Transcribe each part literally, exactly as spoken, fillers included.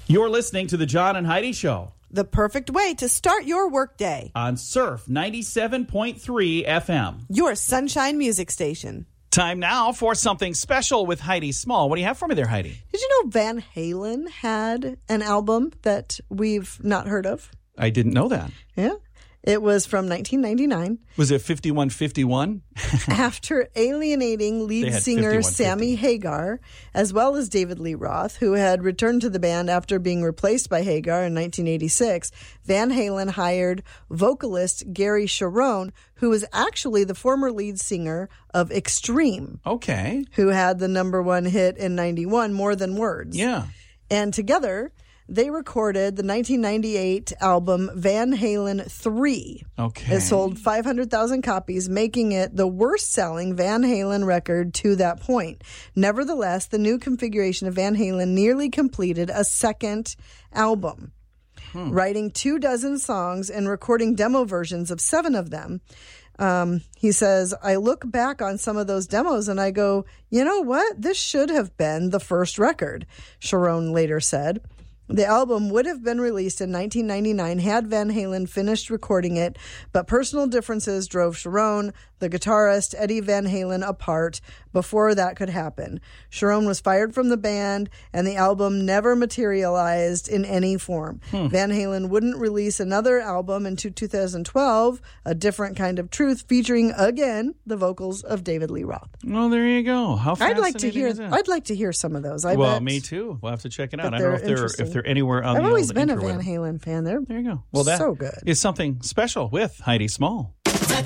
You're listening to the John and Heidi Show. The perfect way to start your workday. On Surf ninety-seven point three F M. Your sunshine music station. Time now for something special with Heidi Small. What do you have for me there, Heidi? Did you know Van Halen had an album that we've not heard of? I didn't know that. Yeah. It was from nineteen ninety-nine. Was it fifty-one fifty-one? After alienating lead singer Sammy Hagar, as well as David Lee Roth, who had returned to the band after being replaced by Hagar in nineteen eighty-six, Van Halen hired vocalist Gary Cherone, who was actually the former lead singer of Extreme. Okay. Who had the number one hit in ninety-one, More Than Words. Yeah. And together, they recorded the nineteen ninety-eight album Van Halen three. Okay. It sold five hundred thousand copies, making it the worst-selling Van Halen record to that point. Nevertheless, the new configuration of Van Halen nearly completed a second album, hmm. writing two dozen songs and recording demo versions of seven of them. Um, he says, I look back on some of those demos and I go, you know what? This should have been the first record, Cherone later said. The album would have been released in nineteen ninety-nine had Van Halen finished recording it, but personal differences drove Cherone, the guitarist Eddie Van Halen, apart before that could happen. Cherone was fired from the band, and the album never materialized in any form. Hmm. Van Halen wouldn't release another album until two thousand twelve, A Different Kind of Truth, featuring again the vocals of David Lee Roth. Well, there you go. How I'd like to hear. is that? I'd like to hear some of those. I well, bet me too. We'll have to check it out. I they're don't know if they're if they're anywhere on I've the always old been a Van interweb. Halen fan. They're there you go. Well, that so good. is something special with Heidi Small.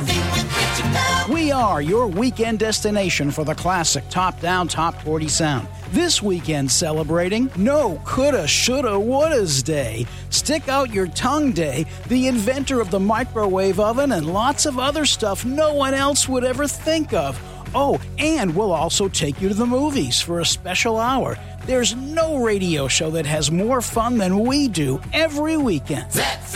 We are your weekend destination for the classic top-down top forty sound. This weekend celebrating No Coulda, Shoulda, Woulda's Day, Stick Out Your Tongue Day, the inventor of the microwave oven, and lots of other stuff no one else would ever think of. Oh, and we'll also take you to the movies for a special hour. There's no radio show that has more fun than we do every weekend. That's